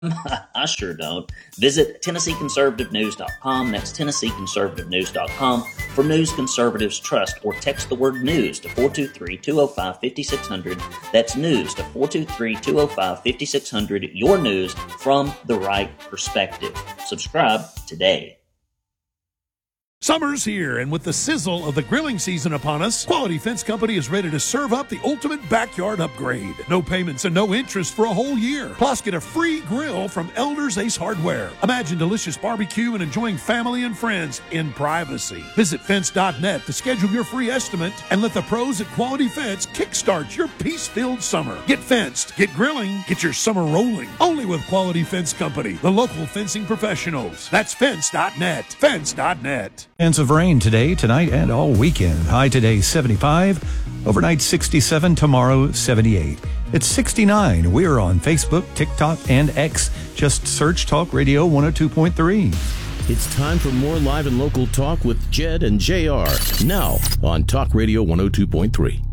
I sure don't. Visit TennesseeConservativeNews.com. That's TennesseeConservativeNews.com for news conservatives trust, or text the word news to 423-205-5600. That's news to 423-205-5600. Your news from the right perspective. Subscribe today. Summer's here, and with the sizzle of the grilling season upon us, Quality Fence Company is ready to serve up the ultimate backyard upgrade. No payments and no interest for a whole year. Plus, get a free grill from Elder's Ace Hardware. Imagine delicious barbecue and enjoying family and friends in privacy. Visit fence.net to schedule your free estimate and let the pros at Quality Fence kickstart your peace-filled summer. Get fenced, get grilling, get your summer rolling. Only with Quality Fence Company, the local fencing professionals. That's fence.net. Fence.net. Chance of rain today, tonight, and all weekend. High today 75, overnight 67, tomorrow 78. It's 69. We're on Facebook, TikTok, and X. Just search Talk Radio 102.3. It's time for more live and local talk with Jed and JR. Now on Talk Radio 102.3.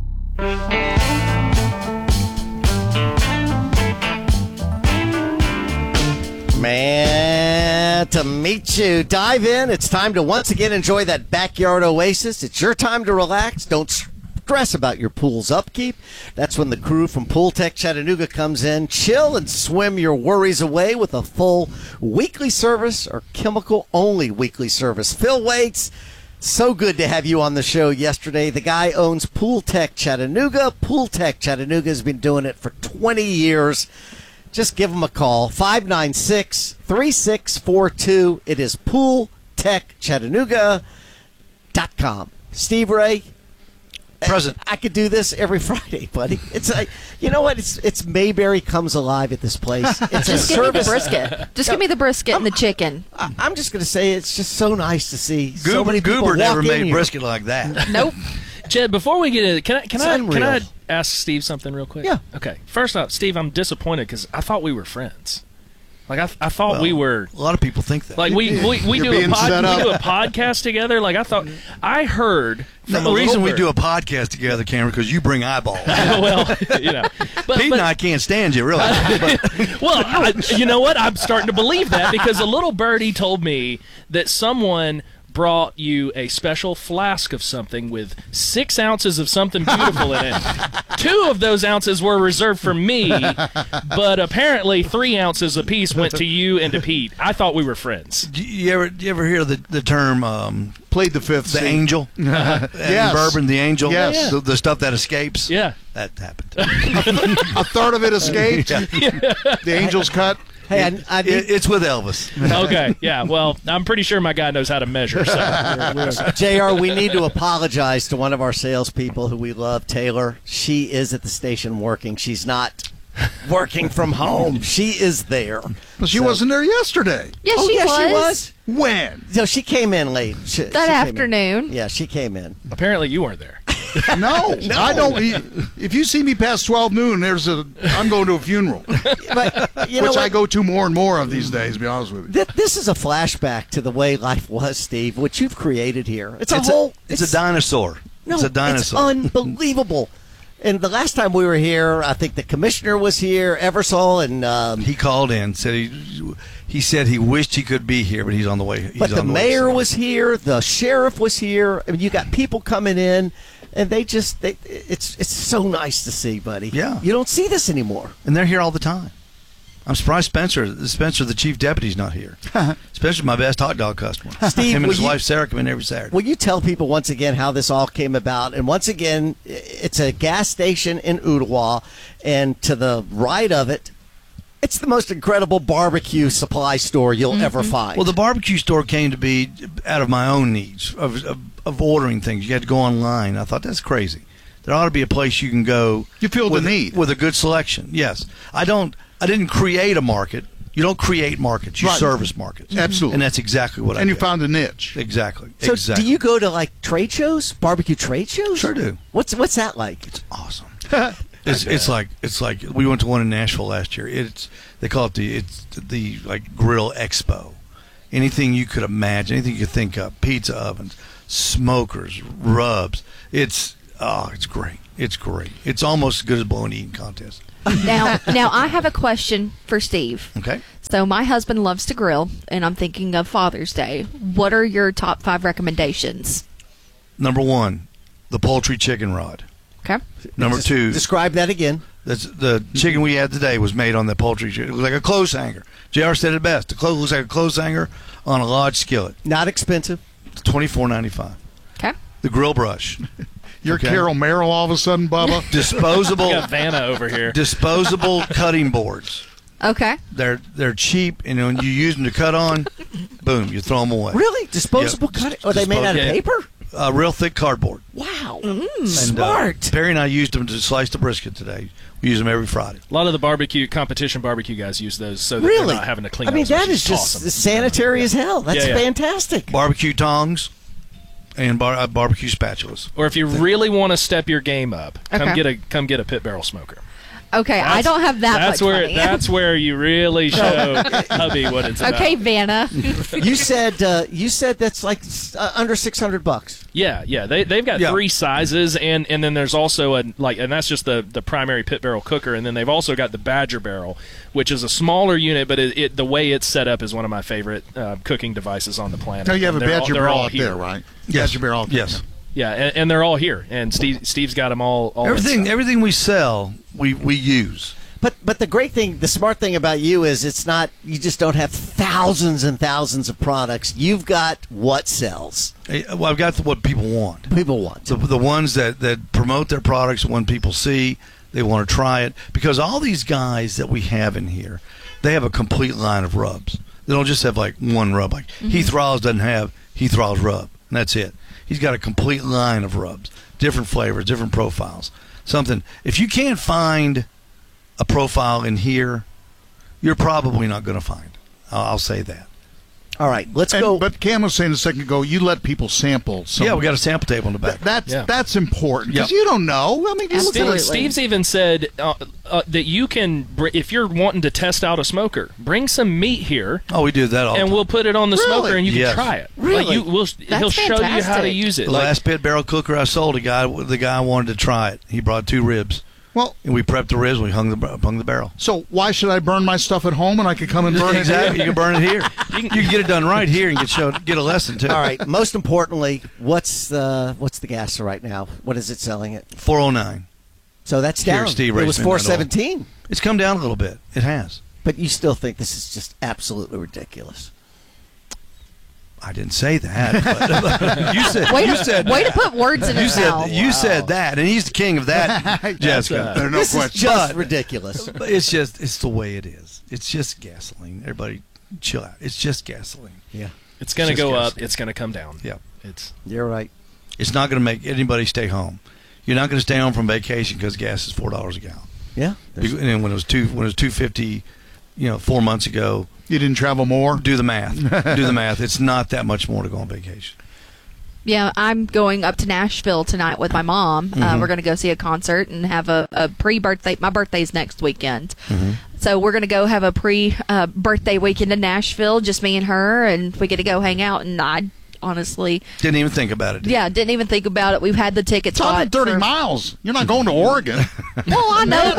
Man, to meet you. Dive in. It's time to once again enjoy that backyard oasis. It's your time to relax. Don't stress about your pool's upkeep. That's when the crew from Pool Tech Chattanooga comes in. Chill and swim your worries away with a full weekly service or chemical-only weekly service. Phil Waits, so good to have you on the show yesterday. The guy owns Pool Tech Chattanooga. Pool Tech Chattanooga has been doing it for 20 years. Just give them a call, 596-3642. It is PoolTechChattanooga.com. Steve Ray, present. I could do this every Friday, buddy. It's like, you know what? It's Mayberry comes alive at this place. It's just give me the brisket. Just give me the brisket and the chicken. I'm just going to say it's just so nice to see so many people Goober never walk in made here. brisket like that. Nope. Jed, before we get into can I unreal. ask Steve something real quick? Yeah. Okay. First off, Steve, I'm disappointed because I thought we were friends. Like I thought we were. A lot of people think that. Like we do a podcast together. Like I heard from the reason we Wilbur. do a podcast together, Cameron, because you bring eyeballs. Well, you know, Pete and I can't stand you, really. Well, you know what? I'm starting to believe that because a little birdie told me that someone brought you a special flask of something with 6 ounces of something beautiful in it. 2 of those ounces were reserved for me, but apparently 3 ounces apiece went to you and to Pete. I thought we were friends. You ever hear the term played the fifth the seat. angel? Yes. Bourbon, the angel? Yes. The stuff that escapes? Yeah. That happened. A third of it escaped. The angel's cut. Hey, it's with Elvis. Okay, yeah. Well, I'm pretty sure my guy knows how to measure. So. JR, we need to apologize to one of our salespeople who we love, Taylor. She is at the station working. She's not working from home. She is there. Well, she wasn't there yesterday. Yes, she was. When? So she came in late. She came in. afternoon. Yeah, she came in. Apparently you weren't there. No, I don't. If you see me past 12 noon, I'm going to a funeral, But you know which what? I go to more and more of these days, to be honest with you. This is a flashback to the way life was, Steve, what you've created here. It's a dinosaur. No, it's a dinosaur. It's unbelievable. And the last time we were here, I think the commissioner was here, Eversole, and he called in, said he said he wished he could be here, but he's on the way. But the mayor was here, the sheriff was here. I mean, you got people coming in, and it's so nice to see, buddy. Yeah. You don't see this anymore. And they're here all the time. I'm surprised Spencer, the chief deputy's not here. Spencer's my best hot dog customer. Steve, him and his wife Sarah come in every Saturday. Will you tell people once again how this all came about? And once again, it's a gas station in Ooltewah, and to the right of it, it's the most incredible barbecue supply store you'll ever find. Well, the barbecue store came to be out of my own needs of ordering things. You had to go online. I thought that's crazy. There ought to be a place you can go. You feel the need with a good selection. Yes, I didn't create a market. You don't create markets. You service markets. Absolutely. And that's exactly what I did. And you found a niche. Exactly. So exactly. do you go to like trade shows, barbecue trade shows? Sure do. What's that like? It's awesome. It's like we went to one in Nashville last year. They call it the like grill expo. Anything you could imagine, anything you could think of, pizza ovens, smokers, rubs. It's great. It's great. It's almost as good as a blowing eating contest. Now I have a question for Steve. Okay. So my husband loves to grill, and I'm thinking of Father's Day. What are your top 5 recommendations? Number 1, the poultry chicken rod. Okay. Number 2, Describe that again. the chicken we had today was made on the poultry chicken. It was like a clothes hanger. JR said it best. The looks like a clothes hanger on a large skillet. Not expensive. It's $24.95. Okay. The grill brush. You're Okay. Carol Merrill all of a sudden, Bubba. Disposable. We got Vanna over here. Disposable cutting boards. Okay. They're cheap, and when you use them to cut on, boom, you throw them away. Really? Disposable Yep. cutting? Are they made out of Yeah. paper? Real thick cardboard. Wow. And, Smart. Perry and I used them to slice the brisket today. We use them every Friday. A lot of the competition barbecue guys use those so that Really? they're not having to clean I mean, up. as much that as is just awesome. sanitary as hell. That's Yeah, yeah. fantastic. Barbecue tongs and barbecue spatulas. Or if you really want to step your game up, Okay. come get a pit barrel smoker. Okay, I don't have that That's much where money. that's where you really show hubby what it's about. Okay, Vanna. You said that's like under $600. Yeah. They've got Yeah. 3 sizes, and then there's also and that's just the primary pit barrel cooker, and then they've also got the Badger barrel, which is a smaller unit, but the way it's set up is one of my favorite cooking devices on the planet. Now you have a And they're Badger they're Barrel all out here. there, right? Yes. Badger Barrel. Yes. Yeah, and they're all here, and Steve's got them all Everything we sell, we use. But the great thing, the smart thing about you is it's not, you just don't have thousands and thousands of products. You've got what sells. Well, I've got what people want. People want. The ones that promote their products when people see, they want to try it. Because all these guys that we have in here, they have a complete line of rubs. They don't just have like one rub. Like Heath Rawls doesn't have Heath Rawls rub, and that's it. He's got a complete line of rubs, different flavors, different profiles. Something, if you can't find a profile in here, you're probably not going to find. I'll say that. All right, let's go. But Cam was saying a second ago, you let people sample. Yeah, we got a sample table in the back. That's important because Yep. you don't know. I mean, you look at it. Steve's even said that you can, if you're wanting to test out a smoker, bring some meat here. Oh, we do that all the and time. we'll put it on the Really? smoker, and you Yes. can try it. Really? He'll show you how to fantastic. use it. The last pit barrel cooker I sold, the guy wanted to try it. He brought 2 ribs. Well, And we prepped the ribs and we hung the barrel. so why should I burn my stuff at home and I could come and burn Exactly. it You can burn it here. You can get it done right here and get a lesson too. All right. Most importantly, what's the gas right now? What is it selling at? 409. So that's Here, down. Steve It was raised me that $417. It's come down a little bit. It has. But you still think this is just absolutely ridiculous. I didn't say that. But you said. Way you to, said. way to put words in You his said. mouth. You said that, and he's the king of that, Jessica. There's no This is question. just But- ridiculous. But it's the way it is. It's just gasoline. Everybody, chill out. It's just gasoline. Yeah, It's going to Just go gas. up. It's going to come down. Yeah. It's you're right. It's not going to make anybody stay home. You're not going to stay home from vacation because gas is $4 a gallon. Yeah. And then when it was $2.50, 4 months ago, You didn't travel more. do the math. Do the math. It's not that much more to go on vacation. Yeah, I'm going up to Nashville tonight with my mom. We're going to go see a concert and have a pre-birthday. My birthday's next weekend. So we're going to go have a pre-birthday weekend in Nashville, just me and her, and we get to go hang out. And I honestly, Didn't even think about it. did you? didn't even think about it. We've had the tickets It's bought 130 for- miles. You're not going to Oregon. Well, I know,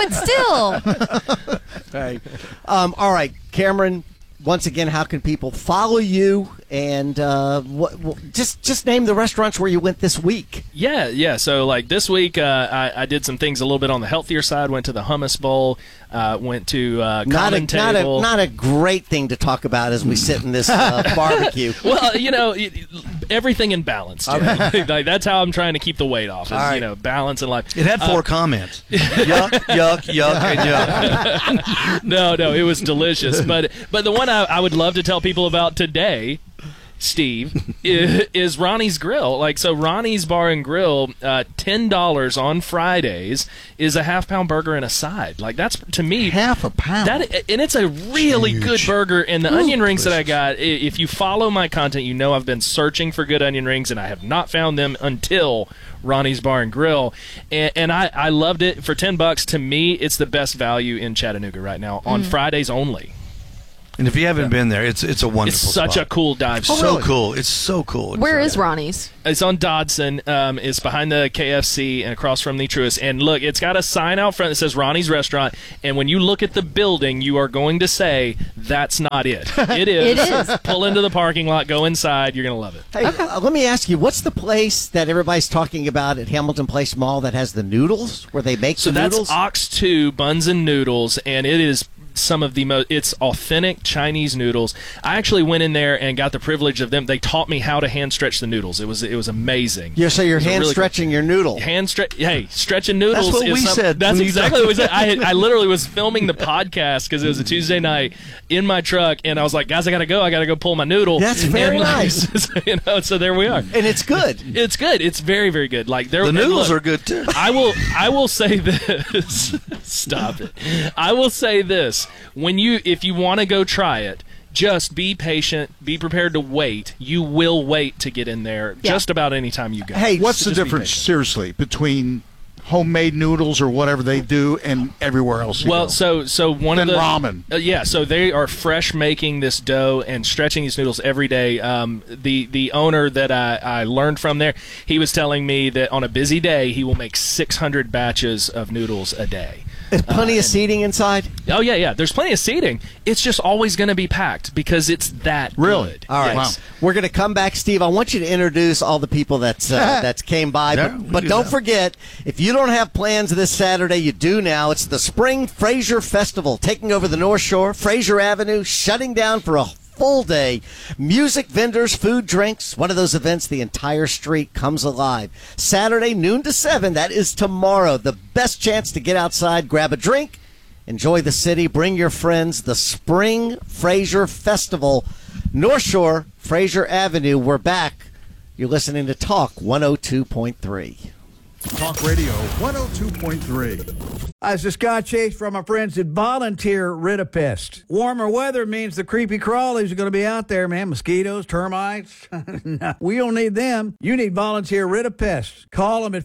but still. All right, Cameron. Once again, how can people follow you? And just name the restaurants where you went this week. Yeah. So like this week, I did some things a little bit on the healthier side. Went to the Hummus Bowl. Went to Common Table. Not a great thing to talk about as we sit in this barbecue. Well, everything in balance. Jay. Like that's how I'm trying to keep the weight off. Is, All right. balance in life. It had 4 comments. Yuck, yuck, yuck, and yuck. No, it was delicious. But the one I would love to tell people about today, Steve, is Ronnie's Grill. Like, so Ronnie's Bar and Grill, $10 on Fridays is a half-pound burger and a side. Like, that's, to me, Half a pound. and it's a really good burger. And the onion rings that I got, if you follow my content, you know I've been searching for good onion rings, and I have not found them until Ronnie's Bar and Grill. And I loved it. For $10, to me, it's the best value in Chattanooga right now on Fridays only. And if you haven't been there, it's a wonderful It's such spot. a cool dive. So cool. It's so cool. Where is Ronnie's? It's on Dodson. It's behind the KFC and across from the Truist. And look, it's got a sign out front that says Ronnie's Restaurant. And when you look at the building, you are going to say, that's not it. It is. It is. Pull into the parking lot, go inside. You're going to love it. Hey, let me ask you, what's the place that everybody's talking about at Hamilton Place Mall that has the noodles, where they make the noodles? So that's Ox 2 Buns and Noodles, and it is some of the most, it's authentic Chinese noodles. I actually went in there and got the privilege of them. They taught me how to hand stretch the noodles. It was amazing. Yeah, so you're hand stretching your noodle. Hey, stretching noodles. That's what we said. That's exactly what we said. I literally was filming the podcast because it was a Tuesday night in my truck, and I was like, guys, I gotta go pull my noodle. That's very nice. So there we are. And it's good. It's good. It's very, very good. Like the noodles are good too. I will say this. Stop it. I will say this. If you want to go try it, just be patient, be prepared to wait. You will wait to get in there just about any time you go. Hey, what's the difference, seriously, between homemade noodles or whatever they do and everywhere else you go? So one Then of the ramen. So they are fresh making this dough and stretching these noodles every day. The owner that I learned from there, he was telling me that on a busy day he will make 600 batches of noodles a day. There's plenty of seating inside? Oh, yeah. There's plenty of seating. It's just always going to be packed because it's that good. All right. Yes. We're going to come back, Steve. I want you to introduce all the people that's came by. But don't forget, if you don't have plans this Saturday, you do now. It's the Spring Fraser Festival, taking over the North Shore, Fraser Avenue, shutting down for a full day. Music, vendors, food, drinks. One of those events, the entire street comes alive. Saturday, noon to 7. That is tomorrow. The best chance to get outside, grab a drink, enjoy the city, bring your friends. The Spring Fraser Festival, North Shore, Fraser Avenue. We're back. You're listening to Talk 102.3. Talk Radio 102.3. This is Scott Chase from my friends at Volunteer Rid-A-Pest. Warmer weather means the creepy crawlies are going to be out there, man. Mosquitoes, termites. No, we don't need them. You need Volunteer Rid-A-Pest. Call them at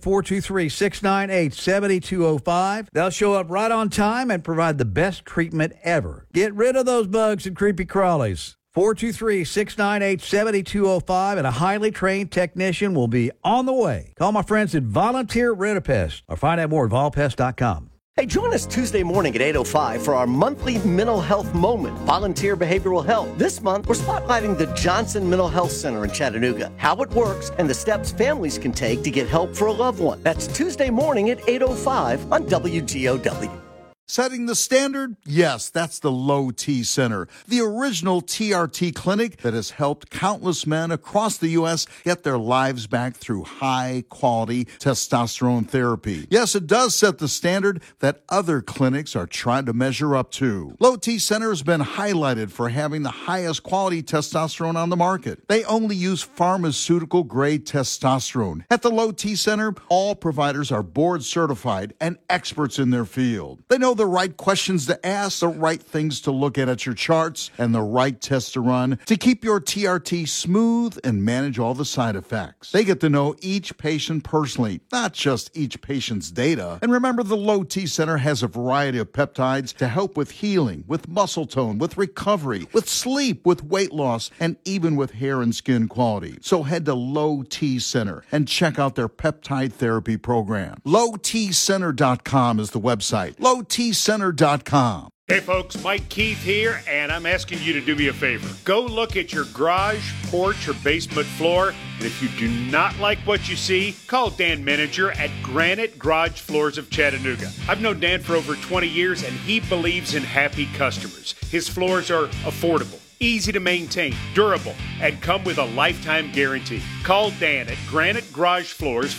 423-698-7205. They'll show up right on time and provide the best treatment ever. Get rid of those bugs and creepy crawlies. 423-698-7205, and a highly trained technician will be on the way. Call my friends at Volunteer Rid-A-Pest or find out more at volpest.com. Hey, join us Tuesday morning at 8:05 for our monthly mental health moment, Volunteer Behavioral Health. This month, we're spotlighting the Johnson Mental Health Center in Chattanooga, how it works, and the steps families can take to get help for a loved one. That's Tuesday morning at 8:05 on WGOW. Setting the standard? Yes, that's the Low T Center, the original TRT clinic that has helped countless men across the U.S. get their lives back through high-quality testosterone therapy. Yes, it does set the standard that other clinics are trying to measure up to. Low T Center has been highlighted for having the highest quality testosterone on the market. They only use pharmaceutical-grade testosterone. At the Low T Center, all providers are board-certified and experts in their field. They know the right questions to ask, the right things to look at your charts, and the right tests to run to keep your TRT smooth and manage all the side effects. They get to know each patient personally, not just each patient's data. And remember, the Low T Center has a variety of peptides to help with healing, with muscle tone, with recovery, with sleep, with weight loss, and even with hair and skin quality. So head to Low T Center and check out their peptide therapy program. LowTCenter.com is the website. LowTCenter.com. Hey folks, Mike Keith here, and I'm asking you to do me a favor. Go look at your garage, porch, or basement floor, and if you do not like what you see, call Dan Meninger at Granite Garage Floors of Chattanooga. I've known Dan for over 20 years, and he believes in happy customers. His floors are affordable, easy to maintain, durable, and come with a lifetime guarantee. Call Dan at Granite Garage Floors,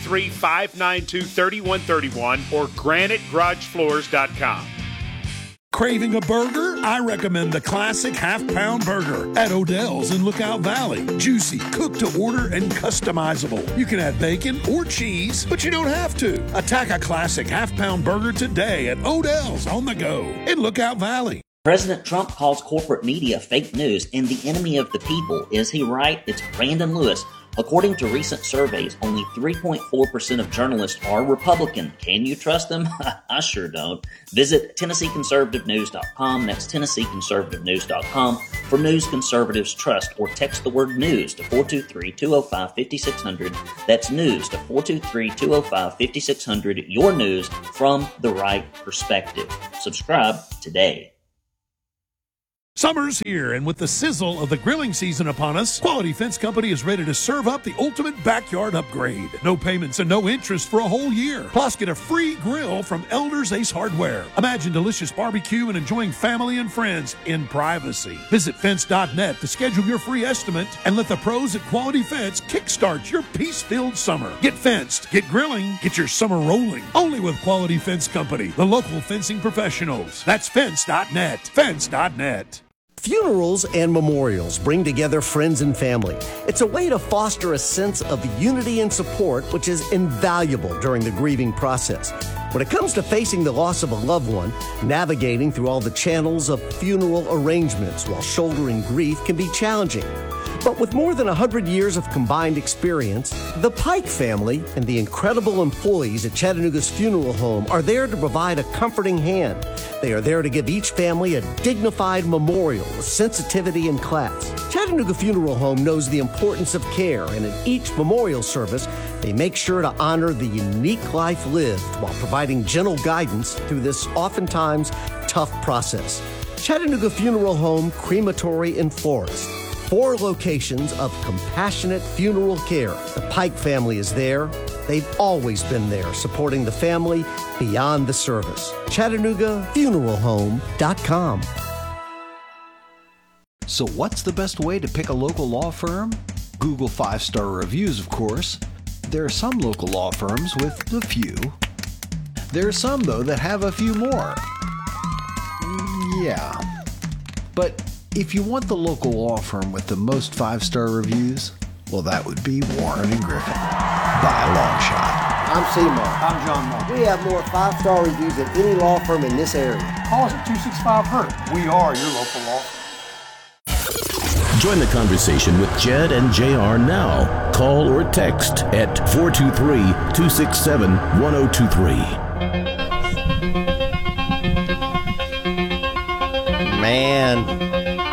423-592-3131 or granitegaragefloors.com. Craving a burger? I recommend the classic half-pound burger at Odell's in Lookout Valley. Juicy, cooked to order, and customizable. You can add bacon or cheese, but you don't have to. Attack a classic half-pound burger today at Odell's on the go in Lookout Valley. President Trump calls corporate media fake news and the enemy of the people. Is he right? It's Brandon Lewis According to recent surveys, only 3.4% of journalists are Republican. Can you trust them? I sure don't. Visit TennesseeConservativeNews.com. That's TennesseeConservativeNews.com for news conservatives trust, or text the word news to 423-205-5600. That's news to 423-205-5600. Your news from the right perspective. Subscribe today. Summer's here, and with the sizzle of the grilling season upon us, Quality Fence Company is ready to serve up the ultimate backyard upgrade. No payments and no interest for a whole year. Plus, get a free grill from Elders Ace Hardware. Imagine delicious barbecue and enjoying family and friends in privacy. Visit fence.net to schedule your free estimate and let the pros at Quality Fence kickstart your peace-filled summer. Get fenced, get grilling, get your summer rolling. Only with Quality Fence Company, the local fencing professionals. That's fence.net. Fence.net. Funerals and memorials bring together friends and family. It's a way to foster a sense of unity and support, which is invaluable during the grieving process. When it comes to facing the loss of a loved one, navigating through all the channels of funeral arrangements while shouldering grief can be challenging. But with more than 100 years of combined experience, the Pike family and the incredible employees at Chattanooga's funeral home are there to provide a comforting hand. They are there to give each family a dignified memorial with sensitivity and class. Chattanooga Funeral Home knows the importance of care, and in each memorial service, they make sure to honor the unique life lived while providing gentle guidance through this oftentimes tough process. Chattanooga Funeral Home, Crematory, and Florist. 4 locations of compassionate funeral care. The Pike family is there. They've always been there, supporting the family beyond the service. ChattanoogaFuneralHome.com. So what's the best way to pick a local law firm? Google 5-star reviews, of course. There are some local law firms with a few. There are some, though, that have a few more. Yeah. But if you want the local law firm with the most 5-star reviews, well, that would be Warren & Griffin, by a long shot. I'm Seymour. I'm John Moore. We have more 5-star reviews than any law firm in this area. Call us at 265-HURT. We are your local law firm. Join the conversation with Jed and JR now. Call or text at 423-267-1023. Man.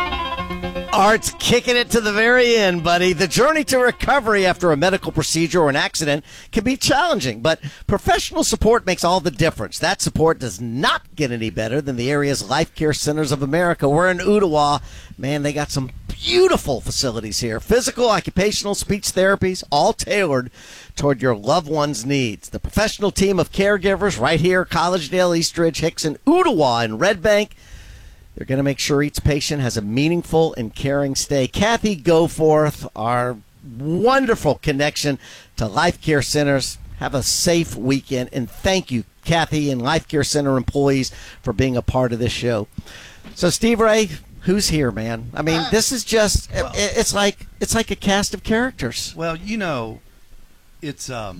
Art's kicking it to the very end, buddy. The journey to recovery after a medical procedure or an accident can be challenging, but professional support makes all the difference. That support does not get any better than the area's Life Care Centers of America. We're in Ooltewah. Man, they got some beautiful facilities here. Physical, occupational, speech therapies, all tailored toward your loved one's needs. The professional team of caregivers right here, Collegedale, Eastridge, Hickson, Ooltewah, and Red Bank, they're going to make sure each patient has a meaningful and caring stay. Kathy Goforth, our wonderful connection to Life Care Centers. Have a safe weekend, and thank you, Kathy and Life Care Center employees, for being a part of this show. So, Steve Ray, who's here, man? I mean, this is just, it's like a cast of characters. Well, you know, it's the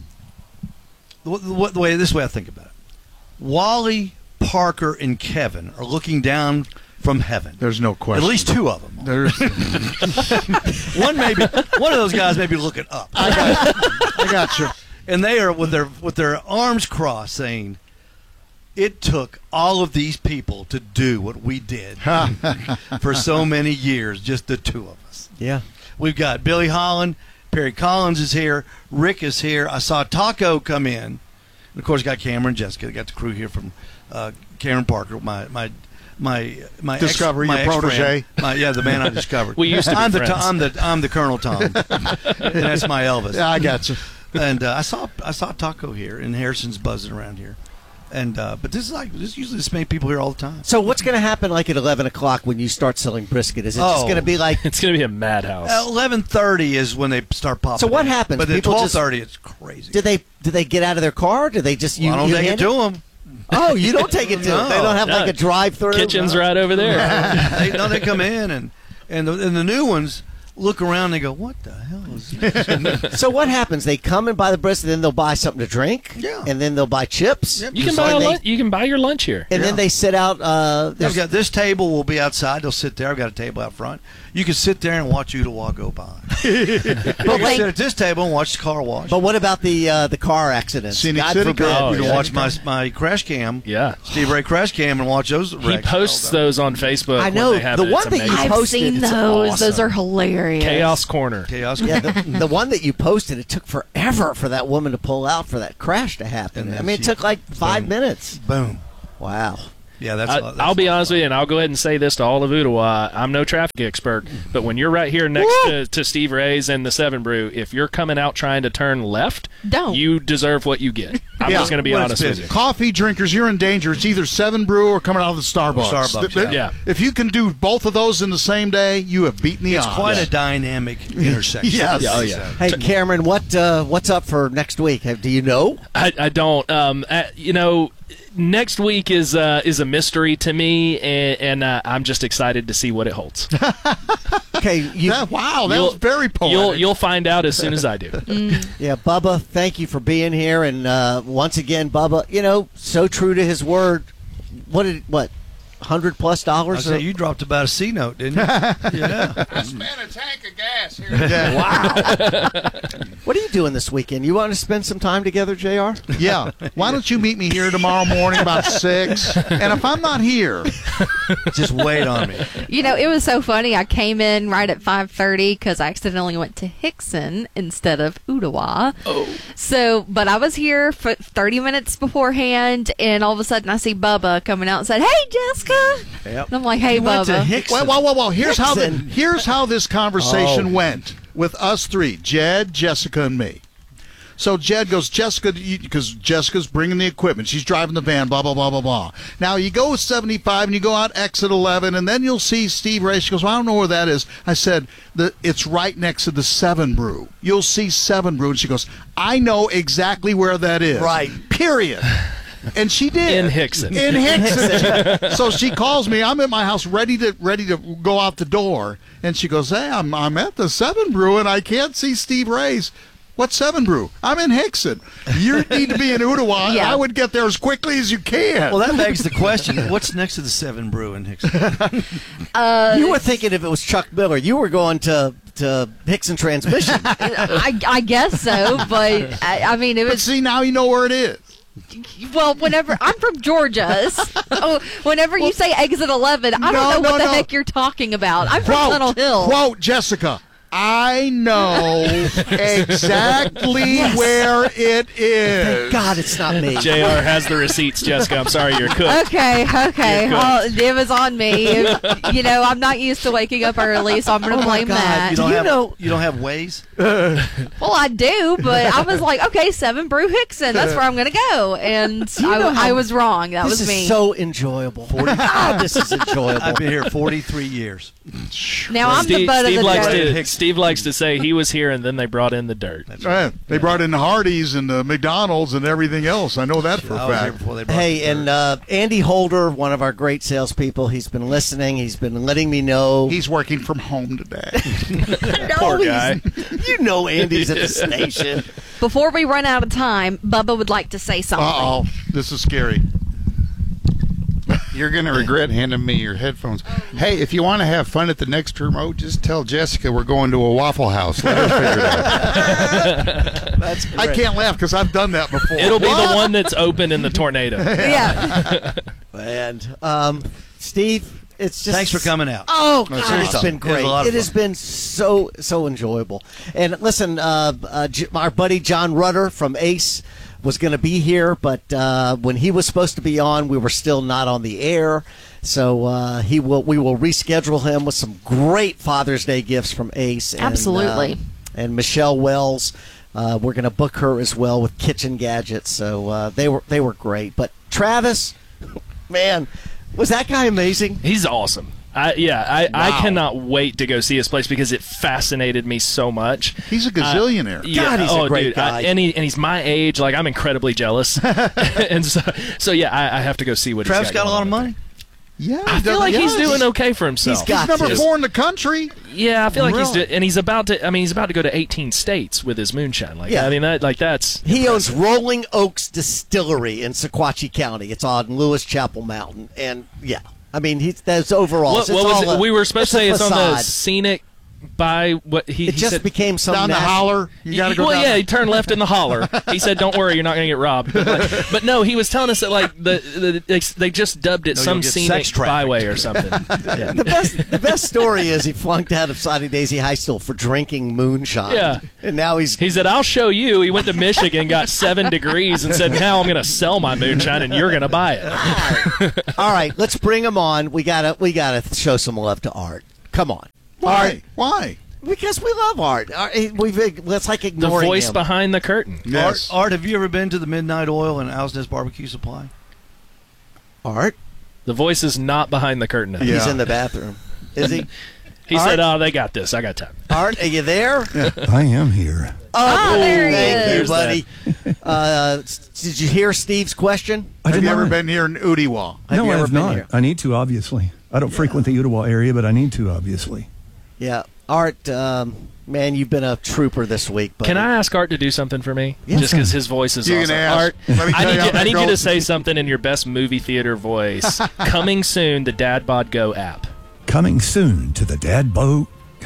way I think about it. Wally, Parker, and Kevin are looking down from heaven. There's no question. At least 2 of them. There's one of those guys may be looking up. I got you. And they are with their arms crossed, saying, "It took all of these people to do what we did for so many years, just the 2 of us." Yeah. We've got Billy Holland, Perry Collins is here, Rick is here. I saw Taco come in. And of course, got Cameron, Jessica, got the crew here from Cameron Parker, my Discovery, your protege. The man I discovered. We used to be friends. I'm the Colonel Tom, and that's my Elvis. Yeah, I got you. And I saw Taco here, and Harrison's buzzing around here. And but this usually this many people here all the time. So what's going to happen like at 11 o'clock when you start selling brisket? Is it just going to be like it's going to be a madhouse? 11:30 is when they start popping. So what happens? But at 12:30, it's crazy. Do they get out of their car? Do they just I don't take it to them. Oh, you don't take it to them. They don't have like a drive-through. Kitchen's right over there. They come in and the new ones. look around and they go, what the hell is this? So what happens? They come and buy the brisket, and then they'll buy something to drink, and then they'll buy chips. You can buy your lunch here, and then they sit out. I've got this table will be outside. They'll sit there. I've got a table out front. You can sit there and watch Ooltewah go by. You can sit at this table and watch the car wash. But what about the car accidents? Scenic God City forbid. Car. You can watch my crash cam. Yeah, Steve Ray crash cam and watch those. He posts those on Facebook. I know when they have the it. one It's that you amazing. posted. I've seen it's those. awesome. Those are hilarious. Chaos Corner. Yeah, the one that you posted, it took forever for that woman to pull out for that crash to happen. I mean, it took like 5 minutes. Boom. Wow. Yeah, that's I'll be honest with you, and I'll go ahead and say this to all of Ooltewah. I'm no traffic expert, but when you're right here next to Steve Ray's and the 7 Brew, if you're coming out trying to turn left, you deserve what you get. I'm just going to be honest with you. Coffee drinkers, you're in danger. It's either 7 Brew or coming out of the Starbucks. Yeah. If you can do both of those in the same day, you have beaten the odds. It's quite a dynamic intersection. Yes. Oh, yeah. Hey, Cameron, what's up for next week? Do you know? I don't. Next week is a mystery to me, and I'm just excited to see what it holds. Okay. Wow, that was very poetic. You'll find out as soon as I do. Yeah, Bubba, thank you for being here, and once again, Bubba, so true to his word. What? $100+ I say you dropped about a C note, didn't you? Yeah. I spent a tank of gas here. Yeah. Wow. What are you doing this weekend? You want to spend some time together, JR? Yeah. Why don't you meet me here tomorrow morning about 6? And if I'm not here, just wait on me. It was so funny. I came in right at 5:30 because I accidentally went to Hickson instead of Ooltewah. Oh. So, but I was here for 30 minutes beforehand, and all of a sudden I see Bubba coming out and said, "Hey, Jessica." Yep. And I'm like, "Hey, Bubba." Well. Here's how this conversation went with us three: Jed, Jessica, and me. So Jed goes, Jessica, because Jessica's bringing the equipment. She's driving the van, blah, blah, blah, blah, blah. Now, you go with 75, and you go out exit 11, and then you'll see Steve Ray. She goes, well, I don't know where that is. I said, it's right next to the 7 Brew. You'll see 7 Brew. And she goes, I know exactly where that is. Right. Period. And she did. In Hickson. So she calls me. I'm at my house ready to go out the door. And she goes, hey, I'm at the 7 Brew, and I can't see Steve Ray's. What 7 Brew? I'm in Hickson. You need to be in Ooltewah. Yeah. I would get there as quickly as you can. Well, that begs the question: what's next to the 7 Brew in Hickson? You were thinking if it was Chuck Miller, you were going to Hickson Transmission. I guess so, but I mean, it was. But see, now you know where it is. Well, whenever I'm from Georgia, so whenever you say exit 11, I don't know what the heck you're talking about. I'm from Tunnel Hill. Quote, Jessica, I know exactly where it is. Thank God it's not me. JR has the receipts, Jessica. I'm sorry, you're cooked. Okay. Well, it was on me. I'm not used to waking up early, so I'm going to blame that. You don't have Waze? Well, I do, but I was like, okay, 7 Brew Hickson. That's where I'm going to go. And I was wrong. That was me. This is so enjoyable. This is enjoyable. I've been here 43 years. Now I'm the butt of the joke. Steve likes to say he was here and then they brought in the dirt. That's right. They brought in the Hardee's and the McDonald's and everything else. I know that for a fact. Hey, and Andy Holder, one of our great salespeople, he's been listening. He's been letting me know. He's working from home today. Poor guy. You know Andy's at the station. Before we run out of time, Bubba would like to say something. Uh-oh. This is scary. You're going to regret handing me your headphones. Hey, if you want to have fun at the next remote, just tell Jessica we're going to a Waffle House. Let her figure it out. That's great. I can't laugh because I've done that before. It'll be the one that's open in the tornado. Yeah. And Steve, it's just thanks for coming out. Oh, God, it's been great. It has been so enjoyable. And listen, our buddy John Rudder from Ace was going to be here, but when he was supposed to be on, we were still not on the air. So we will reschedule him with some great Father's Day gifts from Ace. Absolutely. And Michelle Wells, we're going to book her as well with kitchen gadgets. So they were great. But Travis, man, was that guy amazing? He's awesome. I cannot wait to go see his place because it fascinated me so much. He's a gazillionaire. God, he's a great guy. And he's my age. Like, I'm incredibly jealous. And so I have to go see what Travis he's got a lot of money. Yeah, I feel like he's doing okay for himself. He's number 4 in the country. Yeah, I feel like Really? he's about to. I mean, he's about to go to 18 states with his moonshine. Like, Yeah. I mean, that's. He owns Rolling Oaks Distillery in Sequatchie County. It's on Lewis Chapel Mountain, and yeah, I mean, that's overall. What was it? We were supposed to say it's on the facade. scenic. By what he It just said, became some down the national- holler. You got to go down. yeah, he turned left in the holler. He said, "Don't worry, you're not going to get robbed." But no, he was telling us that like they just dubbed it some scenic byway or something. Yeah. The best story is he flunked out of Sunny Daisy High School for drinking moonshine. Yeah. And now he said, "I'll show you." He went to Michigan, got 7 degrees, and said, "Now I'm going to sell my moonshine, and you're going to buy it." All right, let's bring him on. We gotta show some love to Art. Come on. Why? Art. Why? Because we love Art. It's like The ignoring voice him. behind the curtain. Yes. Art, have you ever been to the Midnight Oil and Owl's Nest Barbecue Supply? Art? The voice is not behind the curtain. He's in the bathroom. Is he? He Art? said, "Oh, they got this. I got time." Art, are you there? I am here. Oh, there he thank is. you, buddy. Did you hear Steve's question? Have you ever been here in Udiwa? No, you I ever have been not. here? I need to, obviously. I don't frequent the Udawa area, but I need to, obviously. Yeah. Art, man, you've been a trooper this week. Buddy. Can I ask Art to do something for me? Yeah. Just because his voice is You can awesome. ask. Art, Let me tell you how I that need you to goes. say something in your best movie theater voice. Coming soon, the Dad Bod Go app. Coming soon to the Dad Bod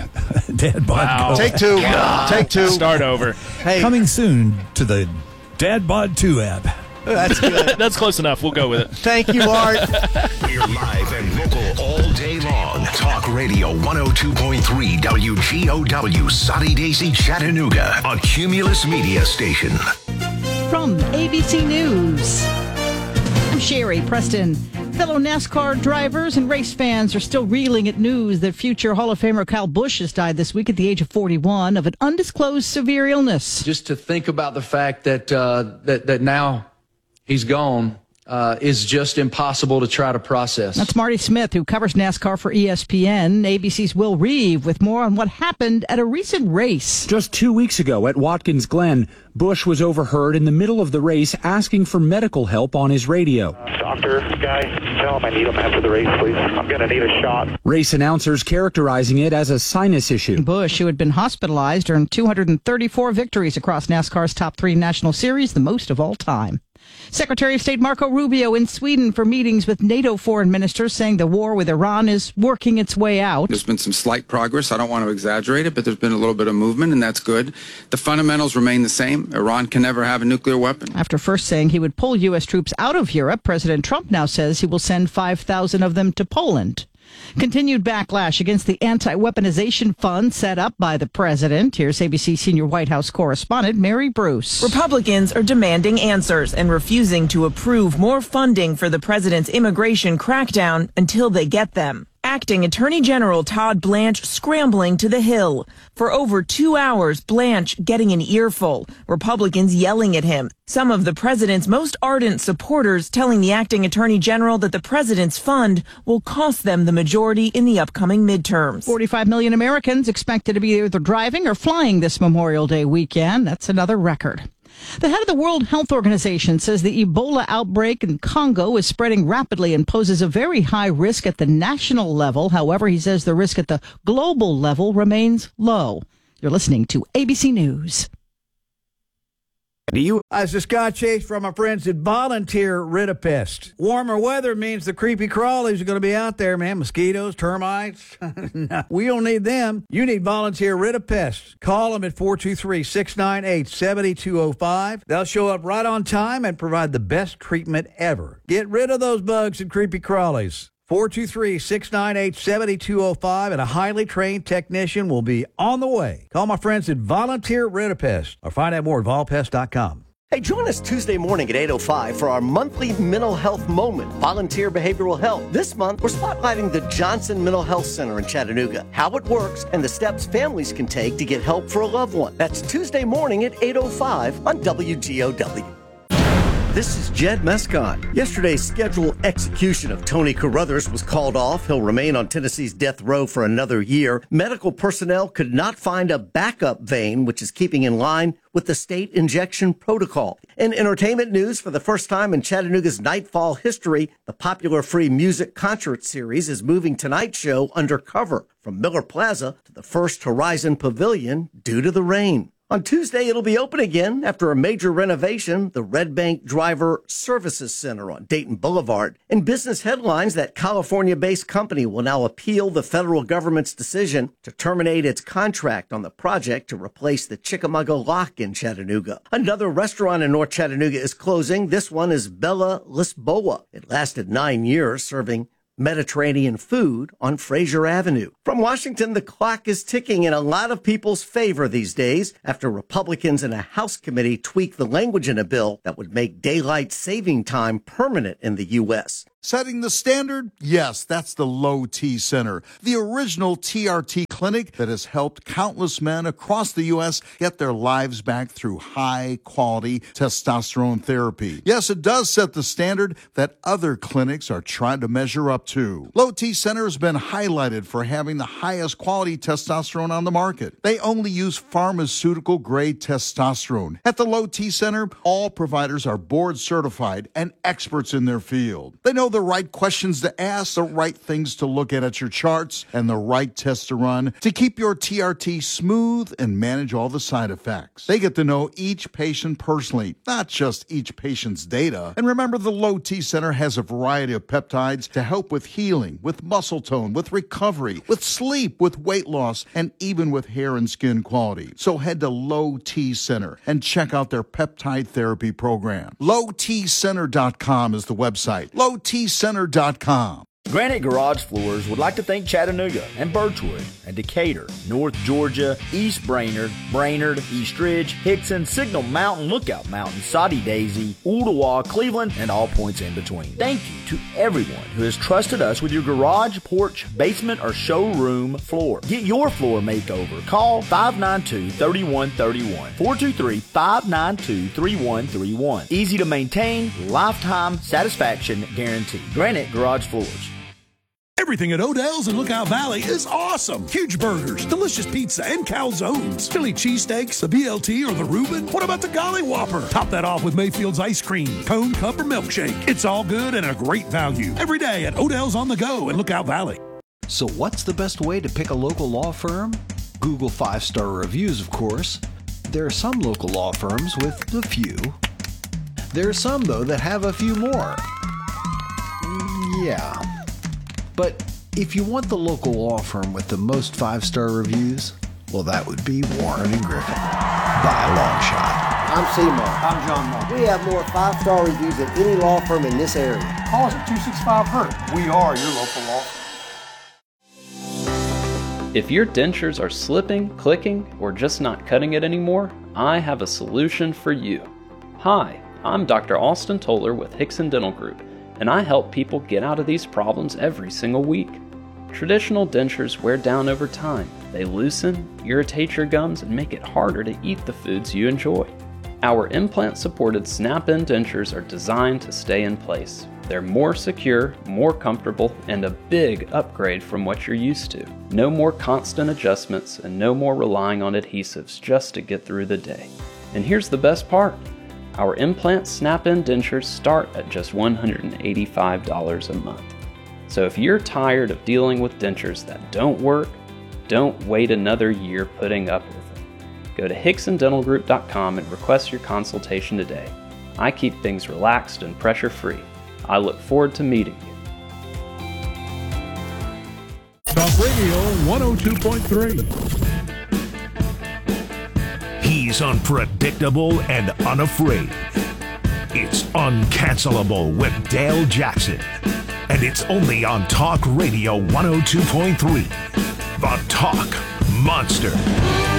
Go. Take two. God. Take two. Start over. Hey, Coming soon to the Dad Bod 2 app. that's good. That's close enough. We'll go with it. Thank you, Art. We're live and local all day long. Talk Radio 102.3 WGOW, Sunny Daisy, Chattanooga, a Cumulus Media station. From ABC News, I'm Sherry Preston. Fellow NASCAR drivers and race fans are still reeling at news that future Hall of Famer Kyle Busch has died this week at the age of 41 of an undisclosed severe illness. Just to think about the fact that that now he's gone is just impossible to try to process. That's Marty Smith, who covers NASCAR for ESPN. ABC's Will Reeve with more on what happened at a recent race. Just 2 weeks ago at Watkins Glen, Busch was overheard in the middle of the race asking for medical help on his radio. Doctor, guy, tell him I need him after the race, please. I'm going to need a shot. Race announcers characterizing it as a sinus issue. Busch, who had been hospitalized, earned 234 victories across NASCAR's top 3 national series, the most of all time. Secretary of State Marco Rubio in Sweden for meetings with NATO foreign ministers, saying the war with Iran is working its way out. There's been some slight progress. I don't want to exaggerate it, but there's been a little bit of movement, and that's good. The fundamentals remain the same. Iran can never have a nuclear weapon. After first saying he would pull U.S. troops out of Europe, President Trump now says he will send 5,000 of them to Poland. Continued backlash against the anti-weaponization fund set up by the president. Here's ABC senior White House correspondent Mary Bruce. Republicans are demanding answers and refusing to approve more funding for the president's immigration crackdown until they get them. Acting Attorney General Todd Blanche scrambling to the Hill. For over 2 hours, Blanche getting an earful. Republicans yelling at him. Some of the president's most ardent supporters telling the acting Attorney General that the president's fund will cost them the majority in the upcoming midterms. 45 million Americans expected to be either driving or flying this Memorial Day weekend. That's another record. The head of the World Health Organization says the Ebola outbreak in Congo is spreading rapidly and poses a very high risk at the national level. However, he says the risk at the global level remains low. You're listening to ABC News. It's the Scott Chase from my friends at Volunteer Rid-A-Pest. Warmer weather means the creepy crawlies are going to be out there, man. Mosquitoes, termites. No, we don't need them. You need Volunteer Rid-A-Pest. Call them at 423-698-7205. They'll show up right on time and provide the best treatment ever. Get rid of those bugs and creepy crawlies. 423-698-7205, and a highly trained technician will be on the way. Call my friends at Volunteer Rid-A-Pest or find out more at volpest.com. Hey, join us Tuesday morning at 8:05 for our monthly mental health moment, Volunteer Behavioral Health. This month, we're spotlighting the Johnson Mental Health Center in Chattanooga, how it works, and the steps families can take to get help for a loved one. That's Tuesday morning at 8:05 on WGOW. This is Jed Mescott. Yesterday's scheduled execution of Tony Carruthers was called off. He'll remain on Tennessee's death row for another year. Medical personnel could not find a backup vein, which is keeping in line with the state injection protocol. In entertainment news, for the first time in Chattanooga's Nightfall history, the popular free music concert series is moving tonight's show undercover from Miller Plaza to the First Horizon Pavilion due to the rain. On Tuesday, it'll be open again after a major renovation, the Red Bank Driver Services Center on Dayton Boulevard. In business headlines, that California-based company will now appeal the federal government's decision to terminate its contract on the project to replace the Chickamauga Lock in Chattanooga. Another restaurant in North Chattanooga is closing. This one is Bella Lisboa. It lasted 9 years, serving Mediterranean food on Fraser Avenue. From Washington, the clock is ticking in a lot of people's favor these days after Republicans in a House committee tweaked the language in a bill that would make daylight saving time permanent in the U.S. Setting the standard? Yes, that's the Low T Center, the original TRT clinic that has helped countless men across the U.S. get their lives back through high-quality testosterone therapy. Yes, it does set the standard that other clinics are trying to measure up to. Low T Center has been highlighted for having the highest quality testosterone on the market. They only use pharmaceutical-grade testosterone. At the Low T Center, all providers are board-certified and experts in their field. They know the right questions to ask, the right things to look at your charts, and the right tests to run to keep your TRT smooth and manage all the side effects. They get to know each patient personally, not just each patient's data. And remember, the Low T Center has a variety of peptides to help with healing, with muscle tone, with recovery, with sleep, with weight loss, and even with hair and skin quality. So head to Low T Center and check out their peptide therapy program. LowTCenter.com is the website. LowTCenter.com. Granite Garage Floors would like to thank Chattanooga and Birchwood and Decatur, North Georgia, East Brainerd, East Ridge, Hickson, Signal Mountain, Lookout Mountain, Soddy Daisy, Ooltewah, Cleveland, and all points in between. Thank you to everyone who has trusted us with your garage, porch, basement, or showroom floor. Get your floor makeover. Call 592-3131, 423-592-3131. Easy to maintain, lifetime satisfaction guarantee. Granite Garage Floors. Everything at Odell's in Lookout Valley is awesome. Huge burgers, delicious pizza, and calzones. Philly cheesesteaks, the BLT, or the Reuben. What about the Golly Whopper? Top that off with Mayfield's ice cream, cone, cup, or milkshake. It's all good and a great value. Every day at Odell's on the go in Lookout Valley. So what's the best way to pick a local law firm? Google 5-star reviews, of course. There are some local law firms with a few. There are some, though, that have a few more. Yeah. But if you want the local law firm with the most 5-star reviews, well, that would be Warren & Griffin, by a long shot. I'm Seymour. I'm John Moore. We have more 5-star reviews than any law firm in this area. Call us at 265-HURT. We are your local law firm. If your dentures are slipping, clicking, or just not cutting it anymore, I have a solution for you. Hi, I'm Dr. Austin Toller with Hickson Dental Group, and I help people get out of these problems every single week. Traditional dentures wear down over time. They loosen, irritate your gums, and make it harder to eat the foods you enjoy. Our implant-supported snap-in dentures are designed to stay in place. They're more secure, more comfortable, and a big upgrade from what you're used to. No more constant adjustments and no more relying on adhesives just to get through the day. And here's the best part. Our implant snap-in dentures start at just $185 a month. So if you're tired of dealing with dentures that don't work, don't wait another year putting up with them. Go to HicksonDentalGroup.com and request your consultation today. I keep things relaxed and pressure-free. I look forward to meeting you. Talk Radio 102.3. He's unpredictable and unafraid. It's Uncancelable with Dale Jackson. And it's only on Talk Radio 102.3. The Talk Monster.